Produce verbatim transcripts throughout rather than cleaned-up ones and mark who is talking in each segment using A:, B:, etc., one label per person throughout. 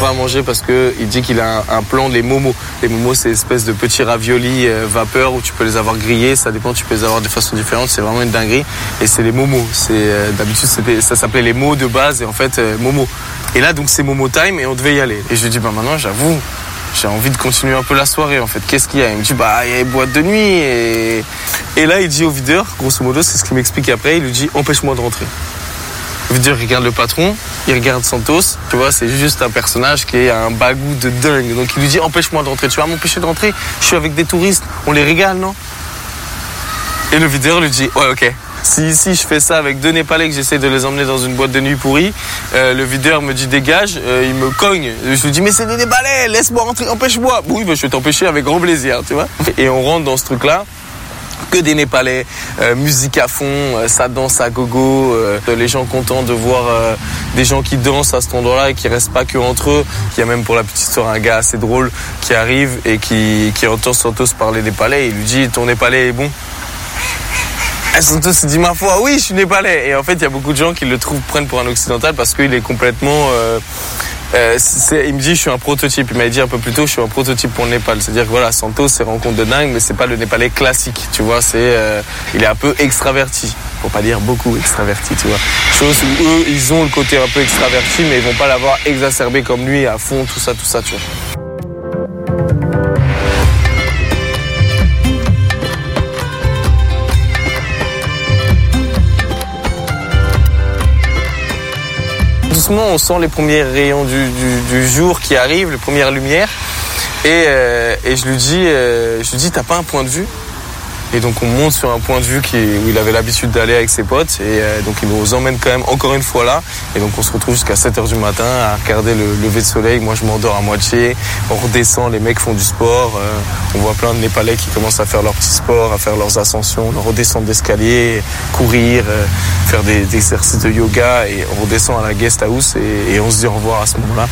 A: pas à manger parce que il dit qu'il a un, un plan des momos. Les momos, c'est une espèce de petits raviolis euh, vapeur où tu peux les avoir grillés. Ça dépend, tu peux les avoir de façon différente. C'est vraiment une dinguerie. Et c'est les momos. C'est euh, d'habitude, c'était, ça s'appelait les mots de base et en fait euh, momo. Et là, donc c'est momo time et on devait y aller. Et je lui dis bah maintenant, j'avoue, j'ai envie de continuer un peu la soirée en fait. Qu'est-ce qu'il y a? Il me dit bah il y a une boîte de nuit et et là il dit au videur, grosso modo, c'est ce qu'il m'explique après. Il lui dit empêche-moi de rentrer. Le videur il regarde le patron, il regarde Santos. Tu vois, c'est juste un personnage qui a un bagou de dingue. Donc il lui dit empêche-moi de rentrer. Tu vas m'empêcher de rentrer? Je suis avec des touristes, on les régale, non? Et le videur lui dit ouais ok. Si ici je fais ça avec deux Népalais que j'essaie de les emmener dans une boîte de nuit pourrie, euh, le videur me dit dégage, euh, il me cogne. Je lui dis mais c'est des Népalais, laisse-moi rentrer, empêche-moi. Oui, bah, je vais t'empêcher avec grand plaisir, tu vois. Et on rentre dans ce truc-là. Que des Népalais, euh, musique à fond, euh, ça danse à gogo, euh, les gens contents de voir euh, des gens qui dansent à cet endroit-là et qui restent pas que entre eux. Il y a même pour la petite histoire un gars assez drôle qui arrive et qui, qui entend Santos parler Népalais. Il lui dit ton Népalais est bon. Et Santos se dit ma foi oui je suis Népalais. Et en fait il y a beaucoup de gens qui le trouvent prennent pour un occidental parce qu'il est complètement euh, Euh, c'est, il me dit je suis un prototype. Il m'a dit un peu plus tôt je suis un prototype pour le Népal. C'est-à-dire que voilà, Santos c'est rencontre de dingue, mais c'est pas le Népalais classique. Tu vois, c'est euh, il est un peu extraverti, pour pas dire beaucoup extraverti. Tu vois, chose où eux ils ont le côté un peu extraverti, mais ils vont pas l'avoir exacerbé comme lui à fond tout ça tout ça. Tu vois. Doucement, on sent les premiers rayons du, du, du jour qui arrivent, les premières lumières. Et, euh, et je lui dis, euh, je lui dis, t'as pas un point de vue? Et donc on monte sur un point de vue qui, où il avait l'habitude d'aller avec ses potes. Et euh, donc il nous emmène quand même encore une fois là. Et donc on se retrouve jusqu'à sept heures du matin à regarder le lever de soleil. Moi je m'endors à moitié. On redescend, les mecs font du sport. Euh, on voit plein de Népalais qui commencent à faire leur petit sport, à faire leurs ascensions, on redescend d'escalier, courir, euh, faire des, des exercices de yoga. Et on redescend à la guest house et, et on se dit au revoir à ce moment-là.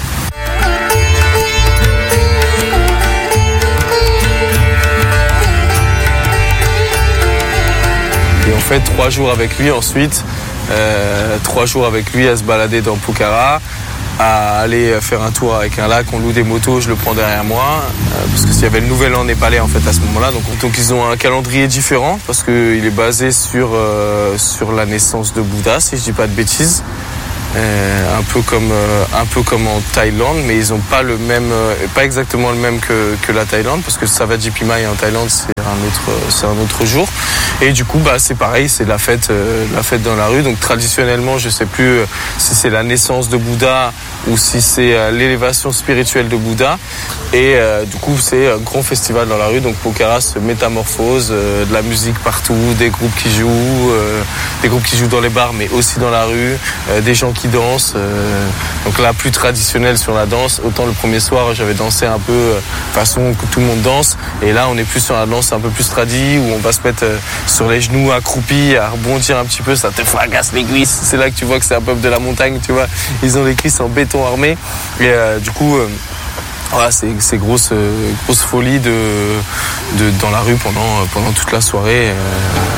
A: Et on fait trois jours avec lui ensuite, euh, trois jours avec lui à se balader dans Pokhara, à aller faire un tour avec un lac, on loue des motos, je le prends derrière moi, euh, parce que s'il y avait le nouvel an népalais en fait à ce moment-là, donc, donc ils ont un calendrier différent, parce qu'il est basé sur, euh, sur la naissance de Bouddha, si je dis pas de bêtises. Euh, un peu comme euh, un peu comme en Thaïlande, mais ils ont pas le même, euh, pas exactement le même que que la Thaïlande, parce que Savaji Pimai en Thaïlande c'est un autre c'est un autre jour. Et du coup bah c'est pareil, c'est la fête euh, la fête dans la rue. Donc traditionnellement je sais plus euh, si c'est la naissance de Bouddha ou si c'est euh, l'élévation spirituelle de Bouddha. Et euh, du coup c'est un grand festival dans la rue. Donc Pokhara se métamorphose, euh, de la musique partout, des groupes qui jouent, euh, des groupes qui jouent dans les bars, mais aussi dans la rue, euh, des gens qui dansent. Euh, donc là, plus traditionnel sur la danse. Autant le premier soir, j'avais dansé un peu euh, façon que tout le monde danse. Et là, on est plus sur la danse un peu plus tradie, où on va se mettre euh, sur les genoux accroupis, à rebondir un petit peu. Ça te fragasse les cuisses. C'est là que tu vois que c'est un peuple de la montagne, tu vois. Ils ont les cuisses en béton armé. Et euh, du coup... Euh, Voilà, c'est, c'est grosse, euh, grosse folie de, de, dans la rue pendant, pendant toute la soirée. Euh,